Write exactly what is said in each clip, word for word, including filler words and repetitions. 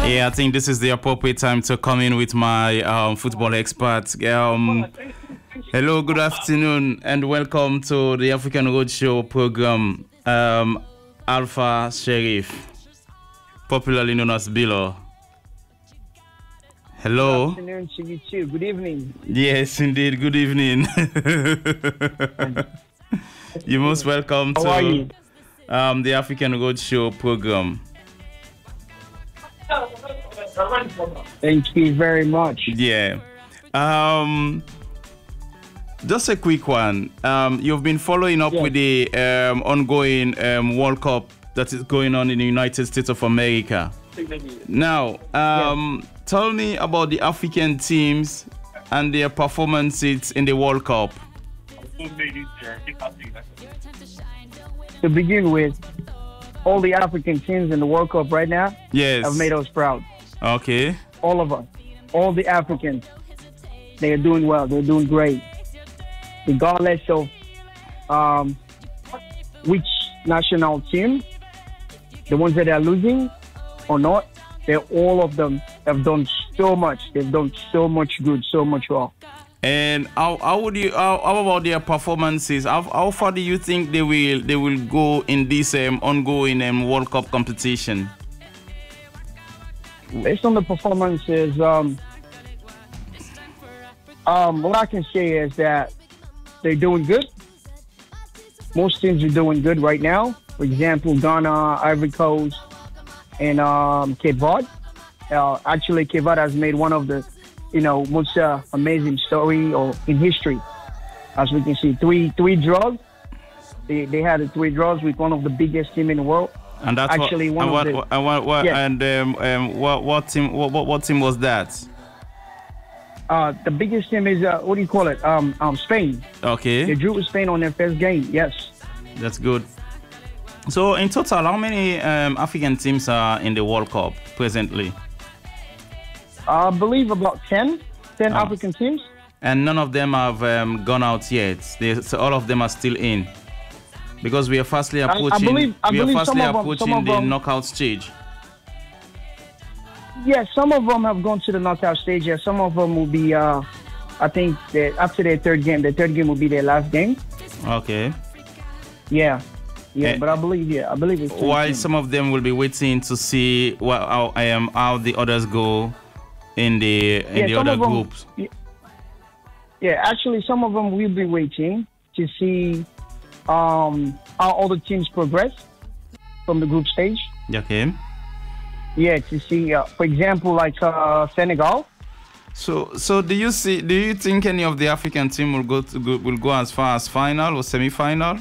Yeah, I think this is the appropriate time to come in with my um, football expert. Um, hello, good afternoon, and welcome to the African Roadshow program. Um, Alpha Sheriff, popularly known as Bilo. Hello. Good afternoon to you too. Good evening. Yes, indeed. Good evening. You're most welcome How to are you? Um, the African Roadshow program. Thank you very much. Yeah. Um, just a quick one. Um, you've been following up Yeah. with the um, ongoing um, World Cup that is going on in the United States of America. Now, um, Yeah. tell me about the African teams and their performances in the World Cup. To begin with, all the African teams in the World Cup right now Yes. have made us proud. Okay. All of us. All the Africans. They are doing well. They're doing great. Regardless of um, which national team, the ones that are losing or not, they're all of them have done so much. They've done so much good, so much well. And how, how would you how, how about their performances? How, how far do you think they will they will go in this um, ongoing um, World Cup competition? Based on the performances, um, um, what I can say is that they're doing good. Most teams are doing good right now. For example, Ghana, Ivory Coast, and um, Cape Verde. Uh, actually, Cape Verde has made one of the, you know, most uh, amazing story or in history. As we can see, three three draws. They they had three draws with one of the biggest team in the world. And that's actually what, one and of what, the and what, what, yeah. and um, um, what what team what, what what team was that? Uh, the biggest team is uh, what do you call it? Um, um, Spain. Okay, They drew with Spain on their first game. Yes. that's good. So in total, how many um, African teams are in the World Cup presently? I believe about ten, ten Oh. African teams. And none of them have um, gone out yet. They, so all of them are still in, because we are fastly I approaching. believe- I we are believe fastly some of them- approaching some of the them- knockout stage. Yes, some of them have gone to the knockout stage. Yes, some of them will be. Uh, I think that after their third game, the third game will be their last game. Okay. Yeah, yeah. Eh, but I believe, yeah, I believe it's. ten While teams. some of them will be waiting to see what how I am how the others go in the in Yeah, the some other of them- groups. Yeah, actually, some of them will be waiting to see um, how all the teams progress from the group stage. Okay. Yeah, to see, uh, for example, like uh, Senegal. So so do you see do you think any of the African team will go to go, will go as far as final or semi-final?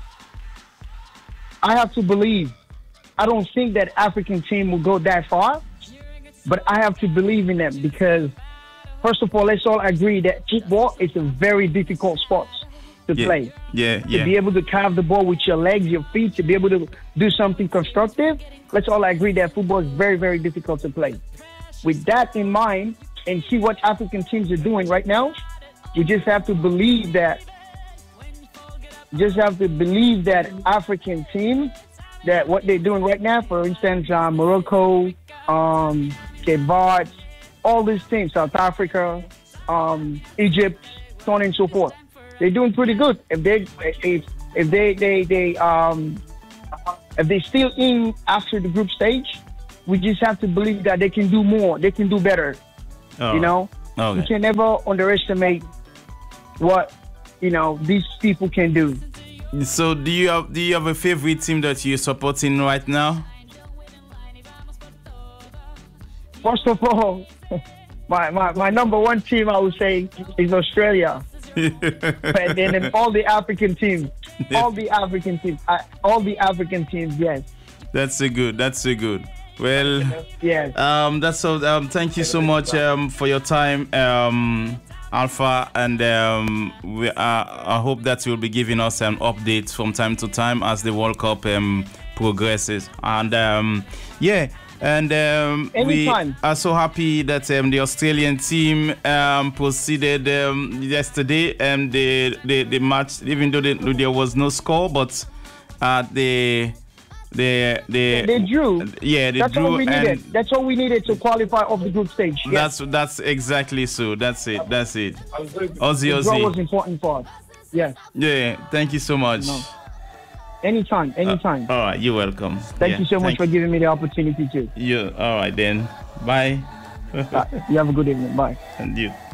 I have to believe. I don't think that African team will go that far, but I have to believe in them because, first of all, let's all agree that football is a very difficult sport to Yeah. play. Yeah, To yeah. be able to carve the ball with your legs, your feet, to be able to do something constructive, let's all agree that football is very, very difficult to play. With that in mind, and see what African teams are doing right now, we just have to believe that, just have to believe that African team, that what they're doing right now, for instance, uh, Morocco, um, Cape Verde, all these teams, South Africa, um, Egypt, so on and so forth. They're doing pretty good. If they if if they they they um if they're still in after the group stage, we just have to believe that they can do more. They can do better. Oh, You know, okay. we can never underestimate what you know these people can do. So do you have do you have a favorite team that you're supporting right now? First of all, my, my, my number one team I would say is Australia. And then in all the African teams, all the African teams, uh, all the African teams, yes, That's so good. That's so good. Well, yes. um, that's so. Um, thank you so much um, for your time, um, Alpha, and um, we, uh, I hope that you'll be giving us an update from time to time as the World Cup um, progresses. And um, yeah, and um, we Anytime. are so happy that um, the Australian team um, proceeded um, yesterday, and the, the the match, even though the, there was no score, but uh, the They they They drew. Yeah, they That's drew. all we needed. And That's all we needed to qualify off the group stage. Yes. that's that's exactly so. That's it. That's it. Ozzy, The draw was Ozzy. important for us. Yes. Yeah. Thank you so much. No. Anytime. Anytime. Uh, all right. You're welcome. Thank Yeah, you so much thank for giving me the opportunity to. you. All right then. Bye. Uh, you have a good evening. Bye. And you.